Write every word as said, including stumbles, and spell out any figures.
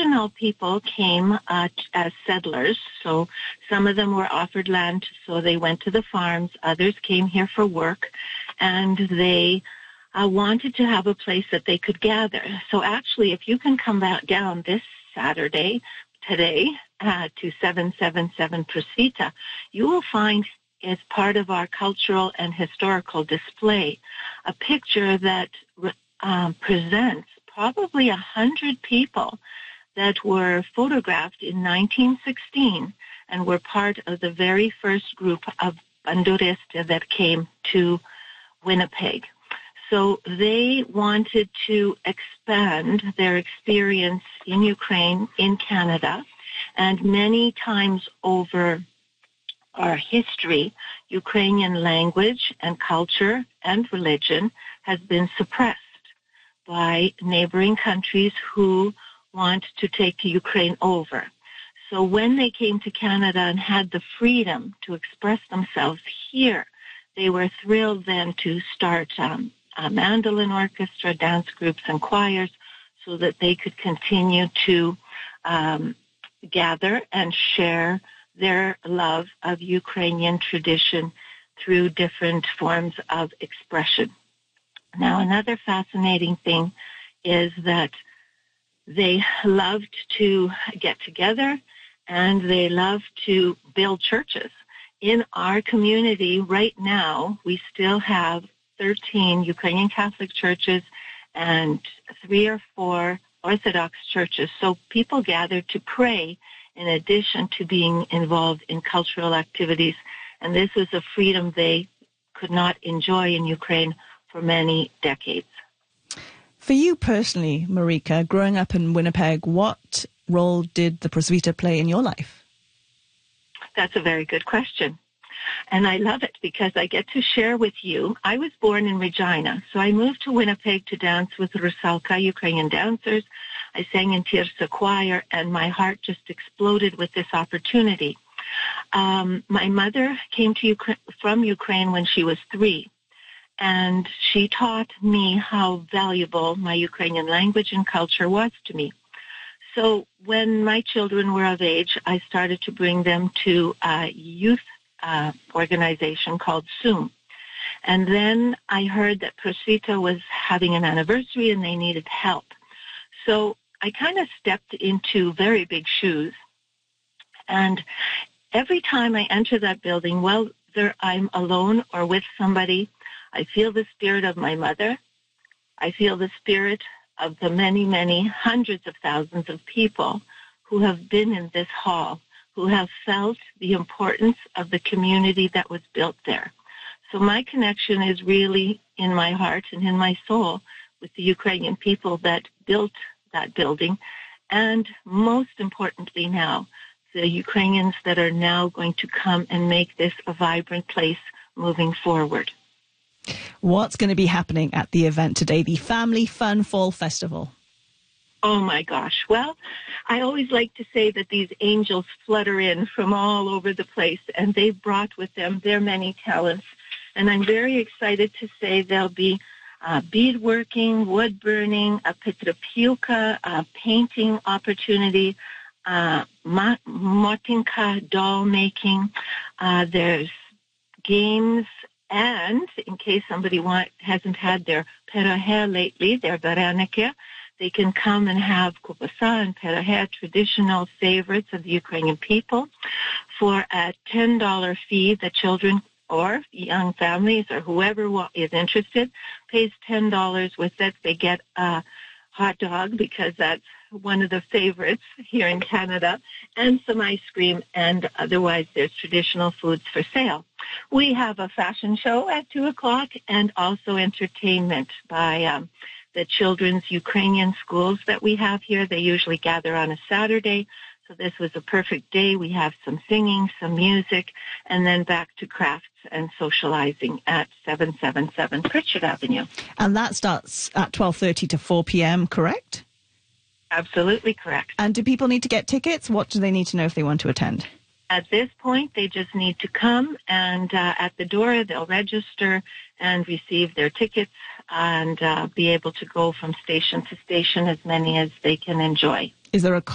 original people came uh, as settlers. So some of them were offered land, so they went to the farms. Others came here for work, and they uh, wanted to have a place that they could gather. So actually, if you can come back down this Saturday, today, uh, to seven seven seven Prosvita, you will find, as part of our cultural and historical display, a picture that um, presents probably a hundred people that were photographed in nineteen sixteen and were part of the very first group of Bandurista that came to Winnipeg. So they wanted to expand their experience in Ukraine, in Canada, and many times over our history, Ukrainian language and culture and religion has been suppressed by neighboring countries who want to take Ukraine over. So when they came to Canada and had the freedom to express themselves here, they were thrilled then to start um, a mandolin orchestra, dance groups, and choirs so that they could continue to um, gather and share their love of Ukrainian tradition through different forms of expression. Now, another fascinating thing is that they loved to get together and they love to build churches. In our community right now, we still have thirteen Ukrainian Catholic churches and three or four Orthodox churches. So people gather to pray in addition to being involved in cultural activities. And this was a freedom they could not enjoy in Ukraine for many decades. For you personally, Marika, growing up in Winnipeg, what role did the Prosvita play in your life? That's a very good question. And I love it because I get to share with you. I was born in Regina, so I moved to Winnipeg to dance with Rusalka, Ukrainian dancers. I sang in Tirsa choir, and my heart just exploded with this opportunity. Um, my mother came to Ukraine, from Ukraine when she was three, and she taught me how valuable my Ukrainian language and culture was to me. So when my children were of age, I started to bring them to a youth uh, organization called S U M. And then I heard that Prosvita was having an anniversary and they needed help. So I kind of stepped into very big shoes. And every time I enter that building, whether I'm alone or with somebody, I feel the spirit of my mother. I feel the spirit of the many, many hundreds of thousands of people who have been in this hall, who have felt the importance of the community that was built there. So my connection is really in my heart and in my soul with the Ukrainian people that built that building, and most importantly now, the Ukrainians that are now going to come and make this a vibrant place moving forward. What's going to be happening at the event today, the Family Fun Fall Festival? Oh, my gosh. Well, I always like to say that these angels flutter in from all over the place, and they've brought with them their many talents. And I'm very excited to say there'll be uh, beadworking, wood burning, a petrapilka, a painting opportunity, uh, motinka doll making. Uh, there's games. And in case somebody want, hasn't had their perohe lately, their varenike, they can come and have kupasa and perohe, traditional favorites of the Ukrainian people, for a ten dollars fee. The children or young families or whoever is interested pays ten dollars. With it, they get a hot dog because that's one of the favorites here in Canada, and some ice cream, and otherwise there's traditional foods for sale. We have a fashion show at two o'clock and also entertainment by um, the children's Ukrainian schools that we have here. They usually gather on a Saturday, so this was a perfect day. We have some singing, some music, and then back to crafts and socializing at seven seven seven Pritchard Avenue. And that starts at twelve thirty to four p.m., correct? Absolutely correct. And do people need to get tickets? What do they need to know if they want to attend? At this point, they just need to come, and uh, at the door, they'll register and receive their tickets and uh, be able to go from station to station, as many as they can enjoy. Is there a